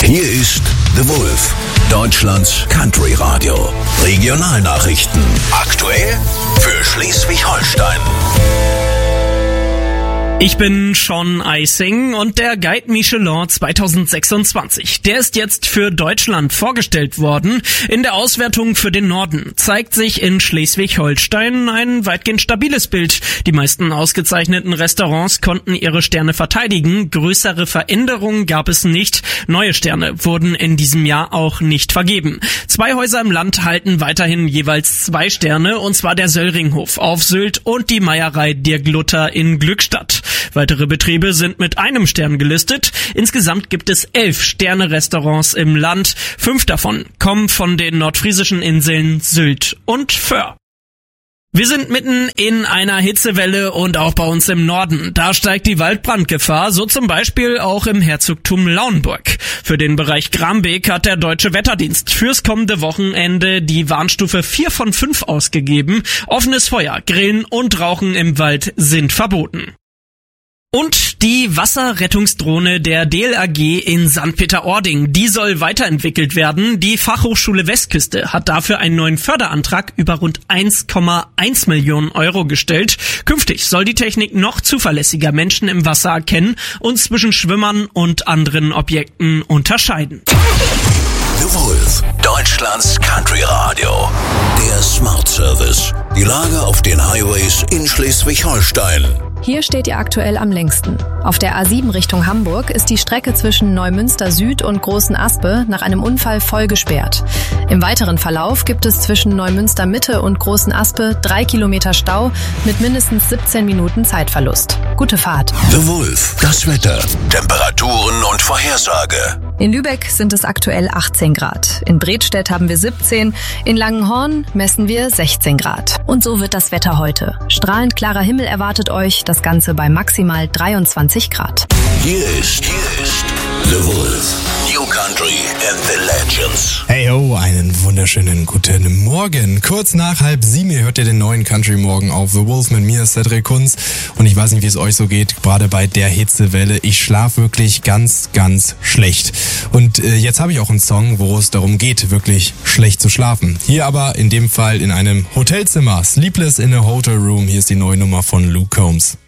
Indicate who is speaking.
Speaker 1: Hier ist The Wolf, Deutschlands Country Radio. Regionalnachrichten. Aktuell für Schleswig-Holstein.
Speaker 2: Ich bin Sean Eising und der Guide Michelin 2026. Der ist jetzt für Deutschland vorgestellt worden. In der Auswertung für den Norden zeigt sich in Schleswig-Holstein ein weitgehend stabiles Bild. Die meisten ausgezeichneten Restaurants konnten ihre Sterne verteidigen. Größere Veränderungen gab es nicht. Neue Sterne wurden in diesem Jahr auch nicht vergeben. 2 Häuser im Land halten weiterhin jeweils 2 Sterne, und zwar der Söllringhof auf Sylt und die Meierei Dirk Luther in Glückstadt. Weitere Betriebe sind mit 1 Stern gelistet. Insgesamt gibt es 11 Sterne-Restaurants im Land. 5 davon kommen von den nordfriesischen Inseln Sylt und Föhr. Wir sind mitten in einer Hitzewelle und auch bei uns im Norden. Da steigt die Waldbrandgefahr, so zum Beispiel auch im Herzogtum Lauenburg. Für den Bereich Grambeek hat der Deutsche Wetterdienst fürs kommende Wochenende die Warnstufe 4 von 5 ausgegeben. Offenes Feuer, Grillen und Rauchen im Wald sind verboten. Und die Wasserrettungsdrohne der DLRG in St. Peter-Ording, die soll weiterentwickelt werden. Die Fachhochschule Westküste hat dafür einen neuen Förderantrag über rund 1,1 Millionen Euro gestellt. Künftig soll die Technik noch zuverlässiger Menschen im Wasser erkennen und zwischen Schwimmern und anderen Objekten unterscheiden.
Speaker 1: The Wolf, Deutschlands Country Radio. Der Smart Service. Die Lage auf den Highways in Schleswig-Holstein.
Speaker 3: Hier steht ihr aktuell am längsten. Auf der A7 Richtung Hamburg ist die Strecke zwischen Neumünster Süd und Großen Aspe nach einem Unfall voll gesperrt. Im weiteren Verlauf gibt es zwischen Neumünster Mitte und Großen Aspe 3 Kilometer Stau mit mindestens 17 Minuten Zeitverlust. Gute Fahrt.
Speaker 1: The Wolf, das Wetter, Temperaturen und Vorhersage.
Speaker 3: In Lübeck sind es aktuell 18 Grad. In Bredstedt haben wir 17. In Langenhorn messen wir 16 Grad. Und so wird das Wetter heute. Strahlend klarer Himmel erwartet euch, das Ganze bei maximal 23 Grad.
Speaker 1: Hier ist The Wolf, New Country and the Legends.
Speaker 4: Hey ho, einen wunderschönen guten Morgen. Kurz nach 6:30 hört ihr den neuen Country Morgen auf The Wolf mit mir, Cedric Kunz. Und ich weiß nicht, wie es euch so geht, gerade bei der Hitzewelle. Ich schlafe wirklich ganz, ganz schlecht. Und jetzt habe ich auch einen Song, wo es darum geht, wirklich schlecht zu schlafen. Hier aber in dem Fall in einem Hotelzimmer. Sleepless in a Hotel Room. Hier ist die neue Nummer von Luke Combs.